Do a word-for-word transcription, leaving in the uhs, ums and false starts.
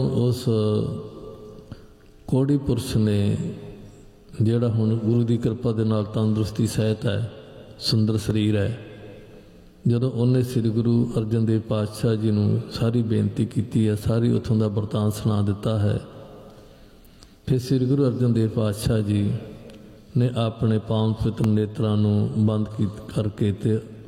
उस कोड़ी पुरुष ने जिहड़ा हुण गुरु की कृपा दे नाल तंदुरुस्ती सहित है, सुंदर शरीर है, जदों उन्हें श्री गुरु अर्जन देव पातशाह जी नूं सारी बेनती की है, सारी उत्थों का वरतांत सुना दिता है। फिर श्री गुरु अर्जन देव पातशाह जी ने अपने पावन पवित्र नेत्रां नूं बंद करके ते